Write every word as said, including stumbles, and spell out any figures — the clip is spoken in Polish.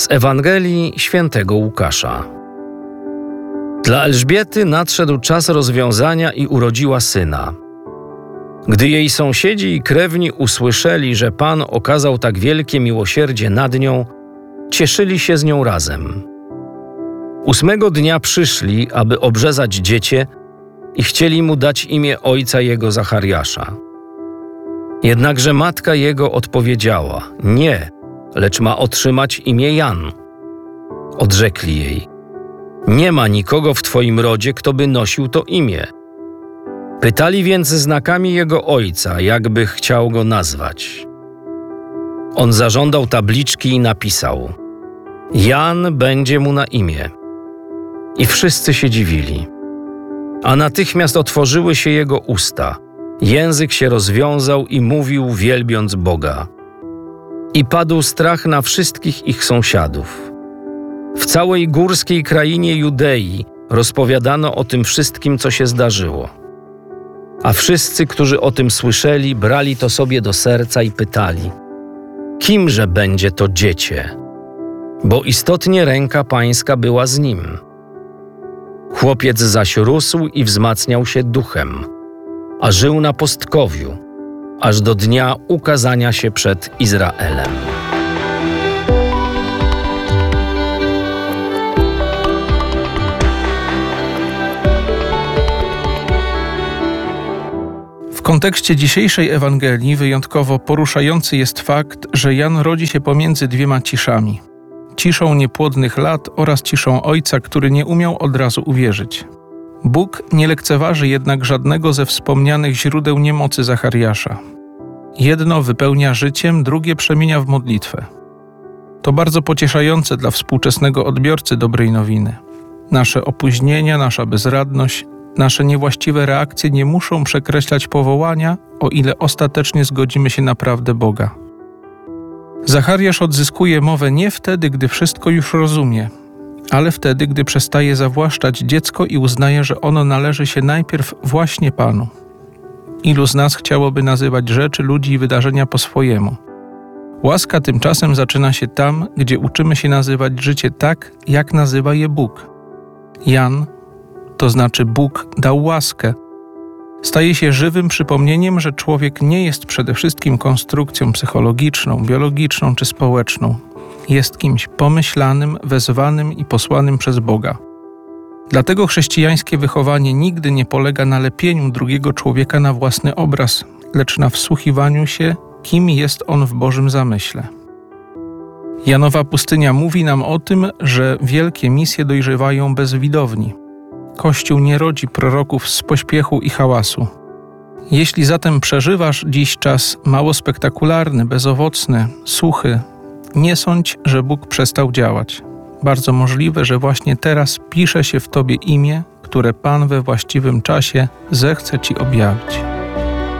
Z Ewangelii Świętego Łukasza. Dla Elżbiety nadszedł czas rozwiązania i urodziła syna. Gdy jej sąsiedzi i krewni usłyszeli, że Pan okazał tak wielkie miłosierdzie nad nią, cieszyli się z nią razem. Ósmego dnia przyszli, aby obrzezać dziecię i chcieli mu dać imię ojca jego Zachariasza. Jednakże matka jego odpowiedziała: nie, lecz ma otrzymać imię Jan. Odrzekli jej: nie ma nikogo w twoim rodzie, kto by nosił to imię. Pytali więc znakami jego ojca, jakby chciał go nazwać. On zażądał tabliczki i napisał: Jan będzie mu na imię. I wszyscy się dziwili. A natychmiast otworzyły się jego usta, język się rozwiązał i mówił, wielbiąc Boga. I padł strach na wszystkich ich sąsiadów. W całej górskiej krainie Judei rozpowiadano o tym wszystkim, co się zdarzyło. A wszyscy, którzy o tym słyszeli, brali to sobie do serca i pytali: kimże będzie to dziecię? Bo istotnie ręka Pańska była z nim. Chłopiec zaś rósł i wzmacniał się duchem, a żył na pustkowiu, aż do dnia ukazania się przed Izraelem. W kontekście dzisiejszej Ewangelii wyjątkowo poruszający jest fakt, że Jan rodzi się pomiędzy dwiema ciszami. Ciszą niepłodnych lat oraz ciszą ojca, który nie umiał od razu uwierzyć. Bóg nie lekceważy jednak żadnego ze wspomnianych źródeł niemocy Zachariasza. Jedno wypełnia życiem, drugie przemienia w modlitwę. To bardzo pocieszające dla współczesnego odbiorcy dobrej nowiny. Nasze opóźnienia, nasza bezradność, nasze niewłaściwe reakcje nie muszą przekreślać powołania, o ile ostatecznie zgodzimy się na prawdę Boga. Zachariasz odzyskuje mowę nie wtedy, gdy wszystko już rozumie, ale wtedy, gdy przestaje zawłaszczać dziecko i uznaje, że ono należy się najpierw właśnie Panu. Ilu z nas chciałoby nazywać rzeczy, ludzi i wydarzenia po swojemu? Łaska tymczasem zaczyna się tam, gdzie uczymy się nazywać życie tak, jak nazywa je Bóg. Jan, to znaczy Bóg dał łaskę, staje się żywym przypomnieniem, że człowiek nie jest przede wszystkim konstrukcją psychologiczną, biologiczną czy społeczną. Jest kimś pomyślanym, wezwanym i posłanym przez Boga. Dlatego chrześcijańskie wychowanie nigdy nie polega na lepieniu drugiego człowieka na własny obraz, lecz na wsłuchiwaniu się, kim jest on w Bożym zamyśle. Janowa pustynia mówi nam o tym, że wielkie misje dojrzewają bez widowni. Kościół nie rodzi proroków z pośpiechu i hałasu. Jeśli zatem przeżywasz dziś czas mało spektakularny, bezowocny, suchy, nie sądź, że Bóg przestał działać. Bardzo możliwe, że właśnie teraz pisze się w tobie imię, które Pan we właściwym czasie zechce ci objawić.